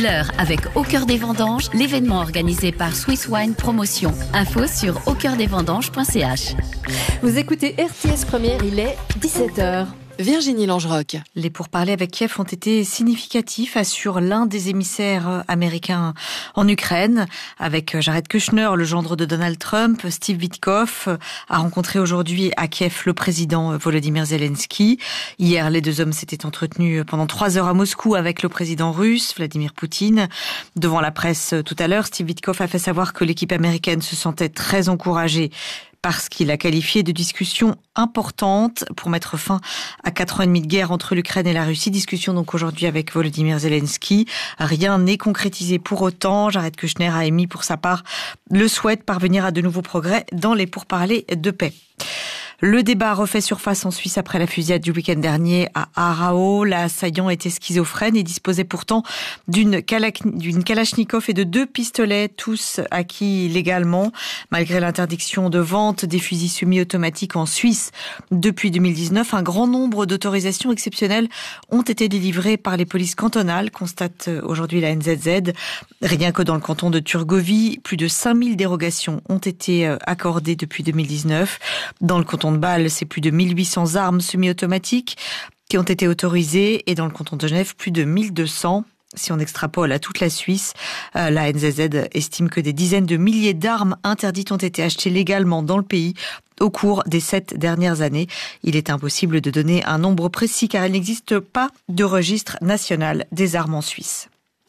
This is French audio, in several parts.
L'heure avec Au Cœur des Vendanges, l'événement organisé par Swiss Wine Promotion. Info sur aucoeurdesvendanges.ch. Vous écoutez RTS Première, il est 17h. Virginie Langerock. Les pourparlers avec Kiev ont été significatifs, assure l'un des émissaires américains en Ukraine. Avec Jared Kushner, le gendre de Donald Trump, Steve Witkoff a rencontré aujourd'hui à Kiev le président Volodymyr Zelensky. Hier, les deux hommes s'étaient entretenus pendant 3 heures à Moscou avec le président russe, Vladimir Poutine. Devant la presse tout à l'heure, Steve Witkoff a fait savoir que l'équipe américaine se sentait très encouragée parce qu'il a qualifié de discussion importante pour mettre fin à 4 ans et demi de guerre entre l'Ukraine et la Russie. Discussion donc aujourd'hui avec Volodymyr Zelensky. Rien n'est concrétisé pour autant. Jared Kushner a émis pour sa part le souhait de parvenir à de nouveaux progrès dans les pourparlers de paix. Le débat refait surface en Suisse après la fusillade du week-end dernier à Aarau. L'assaillant était schizophrène et disposait pourtant d'une Kalachnikov et de 2 pistolets, tous acquis légalement. Malgré l'interdiction de vente des fusils semi-automatiques en Suisse depuis 2019, un grand nombre d'autorisations exceptionnelles ont été délivrées par les polices cantonales, constate aujourd'hui la NZZ. Rien que dans le canton de Turgovie, plus de 5000 dérogations ont été accordées depuis 2019. Dans le canton de Bâle, c'est plus de 1800 armes semi-automatiques qui ont été autorisées et dans le canton de Genève, plus de 1200. Si on extrapole à toute la Suisse, la NZZ estime que des dizaines de milliers d'armes interdites ont été achetées légalement dans le pays au cours des 7 dernières années. Il est impossible de donner un nombre précis car il n'existe pas de registre national des armes en Suisse.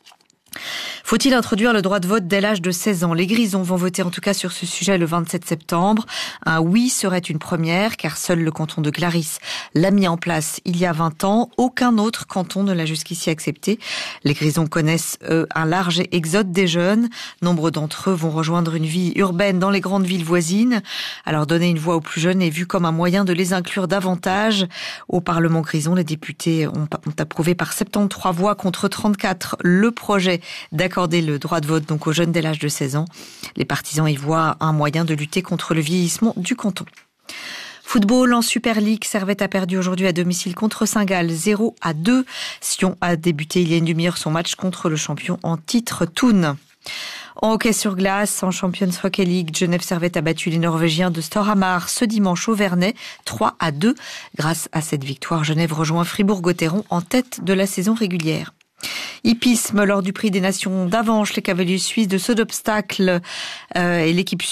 Faut-il introduire le droit de vote dès l'âge de 16 ans ? Les Grisons vont voter en tout cas sur ce sujet le 27 septembre. Un oui serait une première car seul le canton de Glaris l'a mis en place il y a 20 ans. Aucun autre canton ne l'a jusqu'ici accepté. Les Grisons connaissent un large exode des jeunes. Nombre d'entre eux vont rejoindre une vie urbaine dans les grandes villes voisines. Alors donner une voix aux plus jeunes est vu comme un moyen de les inclure davantage. Au Parlement Grison, les députés ont approuvé par 73 voix contre 34 le projet d'accorder le droit de vote donc aux jeunes dès l'âge de 16 ans. Les partisans y voient un moyen de lutter contre le vieillissement du canton. Football en Super League, Servette a perdu aujourd'hui à domicile contre Saint-Gall 0-2. Sion a débuté il y a une demi-heure son match contre le champion en titre Thun. En hockey sur glace, en Champions Hockey League, Genève Servette a battu les Norvégiens de Storhamar ce dimanche au Vernet 3-2. Grâce à cette victoire, Genève rejoint Fribourg-Gotteron en tête de la saison régulière. Hippisme, lors du prix des nations d'Avanches, les cavaliers suisses de saut d'obstacle et l'équipe